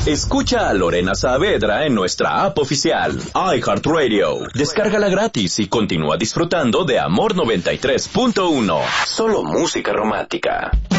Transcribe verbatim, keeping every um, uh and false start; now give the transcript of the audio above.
Escucha a Lorena Saavedra en nuestra app oficial, iHeartRadio. Descárgala gratis y continúa disfrutando de Amor noventa y tres punto uno. Solo música romántica.